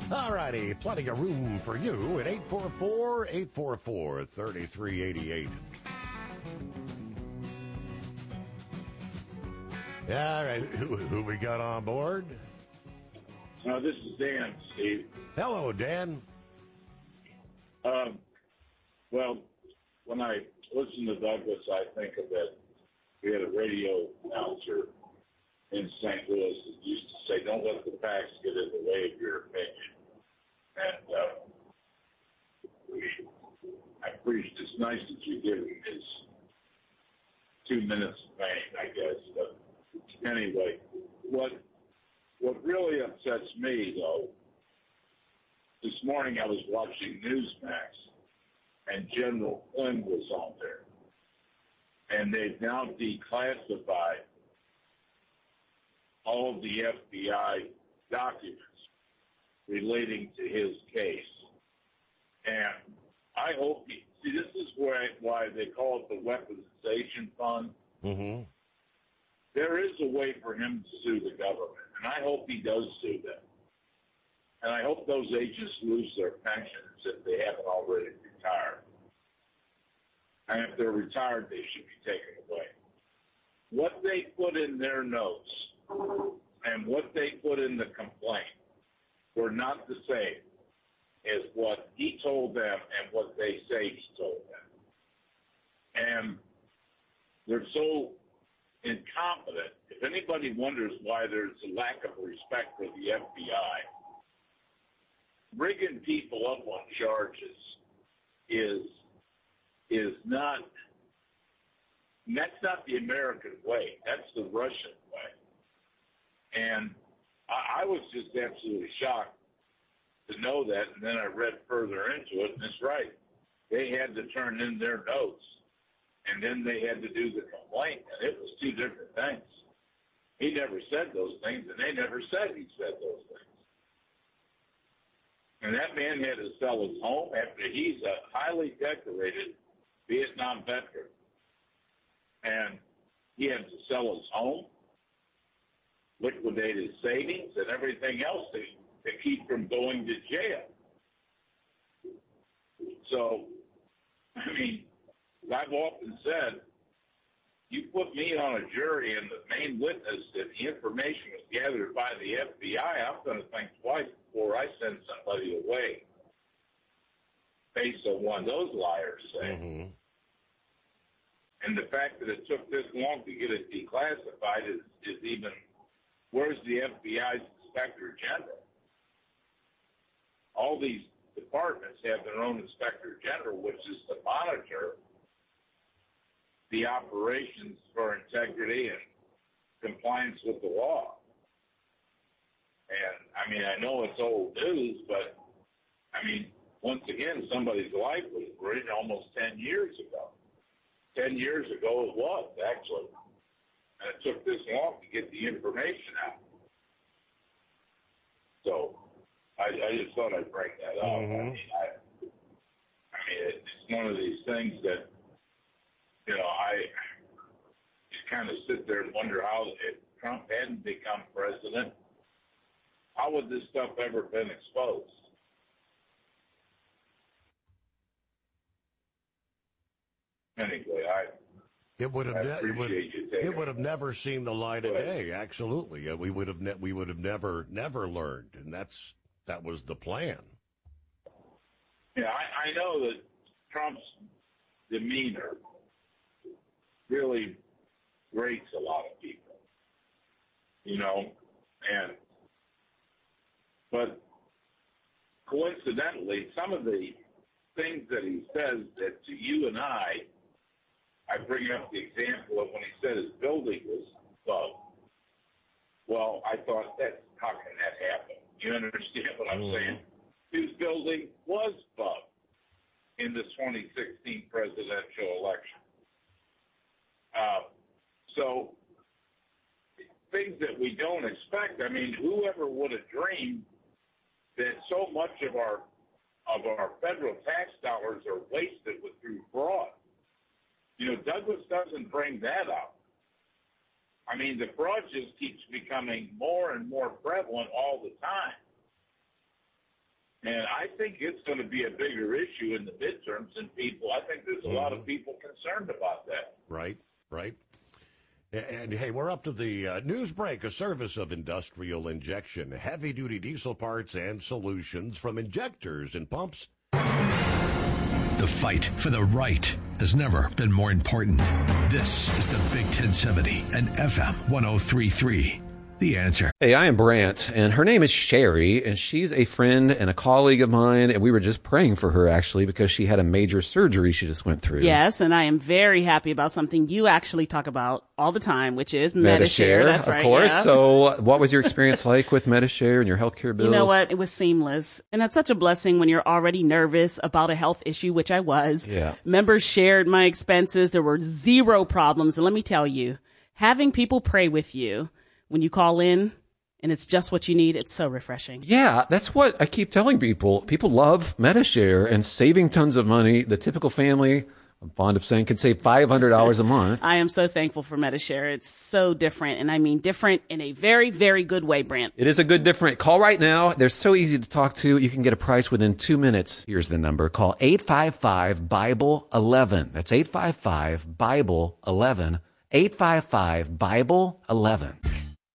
All righty, plenty of room for you at 844-844-3388. All right, who we got on board? This is Dan, Steve. Hello, Dan. Well, when I listen to Douglas, I think of that. We had a radio announcer in St. Louis that used to say, "Don't let the facts get in the way of your opinion." And I appreciate it's nice that you give him his 2 minutes of fame, I guess. But anyway, what really upsets me, though, this morning I was watching Newsmax, and General Flynn was on there. And they've now declassified all of the FBI documents relating to his case. And I hope this is why they call it the weaponization fund. Mm-hmm. There is a way for him to sue the government, and I hope he does sue them. And I hope those agents lose their pensions if they haven't already retired. And if they're retired, they should be taken away. What they put in their notes and what they put in the complaint were not the same as what he told them and what they say he told them. And they're so incompetent. If anybody wonders why there's a lack of respect for the FBI, rigging people up on charges is not, that's not the American way. That's the Russian way. And I was just absolutely shocked to know that, and then I read further into it, and it's right. They had to turn in their notes, and then they had to do the complaint, and it was two different things. He never said those things, and they never said he said those things. And that man had to sell his home after he's a highly decorated Vietnam veteran. And he had to sell his home, liquidate his savings, and everything else to keep from going to jail. So, I mean, I've often said, you put me on a jury and the main witness that the information was gathered by the FBI, I'm going to think twice before I send somebody away based on one of those liars say. Mm-hmm. And the fact that it took this long to get it declassified is even, where's the FBI's Inspector General? All these departments have their own Inspector General, which is to monitor the operations for integrity and compliance with the law. And, I mean, I know it's old news, but, I mean, once again, somebody's life was ruined almost 10 years ago. 10 years ago it was, actually. And it took this long to get the information out. So I just thought I'd bring that up. Mm-hmm. I mean, it's one of these things that, you know, I just kind of sit there and wonder how, if Trump hadn't become president, how would this stuff ever been exposed? Anyway, it would have never seen the light of day. Absolutely, we would have never learned, and that was the plan. Yeah, I know that Trump's demeanor really grates a lot of people, you know, but coincidentally, some of the things that he says that to you and I bring up the example of when he said his building was bugged. Well, I thought, how can that happen? You understand what I'm saying? His building was bugged in the 2016 presidential election. So things that we don't expect. I mean, whoever would have dreamed that so much of our federal tax dollars are wasted through fraud? You know, Douglas doesn't bring that up. I mean, the fraud just keeps becoming more and more prevalent all the time. And I think it's going to be a bigger issue in the midterms than people. I think there's a lot of people concerned about that. Right. And, hey, we're up to the news break, a service of Industrial Injection, heavy-duty diesel parts and solutions from injectors and pumps. The fight for the right has never been more important. This is the Big 1070 and FM 103.3. The Answer. Hey, I am Brant, and her name is Sherry, and she's a friend and a colleague of mine, and we were just praying for her, actually, because she had a major surgery she just went through. Yes, and I am very happy about something you actually talk about all the time, which is Medi-Share. That's right, of course. Yeah. So what was your experience like with Medi-Share and your healthcare bills? You know what? It was seamless. And that's such a blessing when you're already nervous about a health issue, which I was. Yeah. Members shared my expenses. There were zero problems. And let me tell you, having people pray with you when you call in and it's just what you need, it's so refreshing. Yeah, that's what I keep telling people. People love Medi-Share and saving tons of money. The typical family, I'm fond of saying, can save $500 a month. I am so thankful for Medi-Share. It's so different, and I mean different in a very, very good way, Brant. It is a good different. Call right now. They're so easy to talk to. You can get a price within 2 minutes. Here's the number. Call 855-BIBLE-11. That's 855-BIBLE-11. 855-BIBLE-11.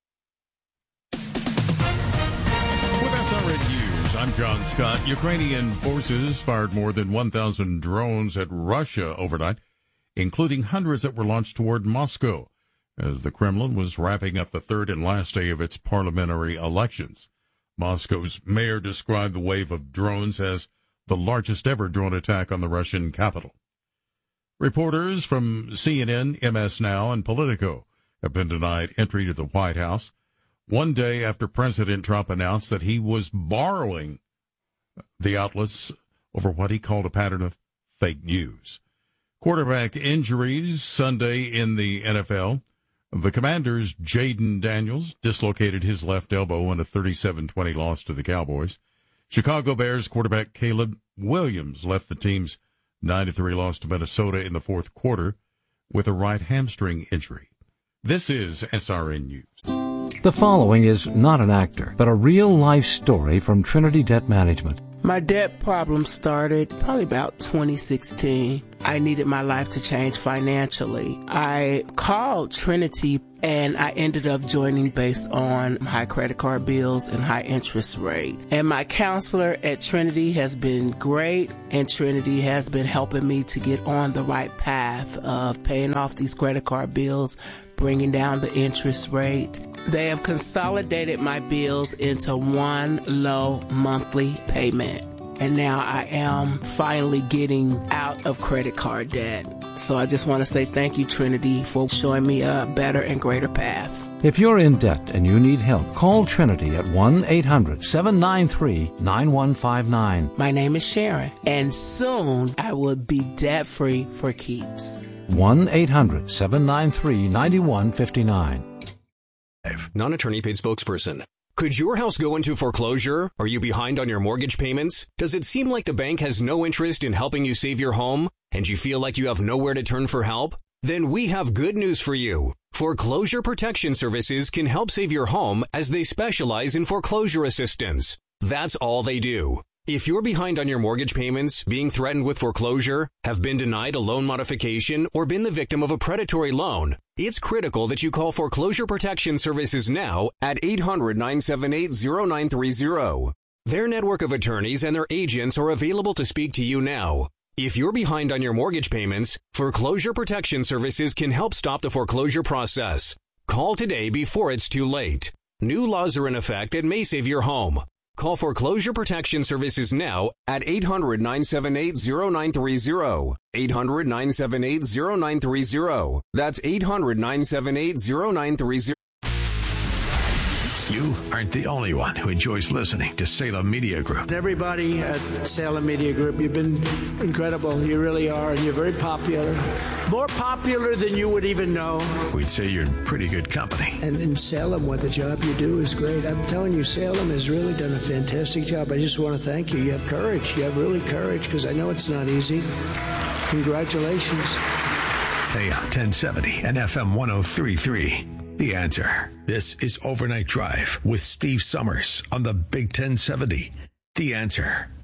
I'm John Scott. Ukrainian forces fired more than 1,000 drones at Russia overnight, including hundreds that were launched toward Moscow, as the Kremlin was wrapping up the third and last day of its parliamentary elections. Moscow's mayor described the wave of drones as the largest ever drone attack on the Russian capital. Reporters from CNN, MS Now, and Politico have been denied entry to the White House, one day after President Trump announced that he was borrowing the outlets over what he called a pattern of fake news. Quarterback injuries Sunday in the NFL. The Commanders' Jaden Daniels dislocated his left elbow in a 37-20 loss to the Cowboys. Chicago Bears quarterback Caleb Williams left the team's 9-3 loss to Minnesota in the fourth quarter with a right hamstring injury. This is SRN News. The following is not an actor, but a real-life story from Trinity Debt Management. My debt problem started probably about 2016. I needed my life to change financially. I called Trinity and I ended up joining based on high credit card bills and high interest rate. And my counselor at Trinity has been great, and Trinity has been helping me to get on the right path of paying off these credit card bills, bringing down the interest rate. They have consolidated my bills into one low monthly payment. And now I am finally getting out of credit card debt. So I just want to say thank you, Trinity, for showing me a better and greater path. If you're in debt and you need help, call Trinity at 1-800-793-9159. My name is Sharon, and soon I will be debt-free for keeps. 1-800-793-9159. Non-attorney paid spokesperson. Could your house go into foreclosure? Are you behind on your mortgage payments? Does it seem like the bank has no interest in helping you save your home, and you feel like you have nowhere to turn for help? Then we have good news for you. Foreclosure Protection Services can help save your home, as they specialize in foreclosure assistance. That's all they do. If you're behind on your mortgage payments, being threatened with foreclosure, have been denied a loan modification, or been the victim of a predatory loan, it's critical that you call Foreclosure Protection Services now at 800-978-0930. Their network of attorneys and their agents are available to speak to you now. If you're behind on your mortgage payments, Foreclosure Protection Services can help stop the foreclosure process. Call today before it's too late. New laws are in effect that may save your home. Call Foreclosure Protection Services now at 800-978-0930. 800-978-0930. That's 800-978-0930. You aren't the only one who enjoys listening to Salem Media Group. Everybody at Salem Media Group, you've been incredible. You really are, and you're very popular. More popular than you would even know. We'd say you're in pretty good company. And in Salem, what the job you do is great. I'm telling you, Salem has really done a fantastic job. I just want to thank you. You have courage. You have really courage, because I know it's not easy. Congratulations. AM 1070 and FM 103.3. The Answer. This is Overnight Drive with Steve Summers on the Big 1070 The Answer.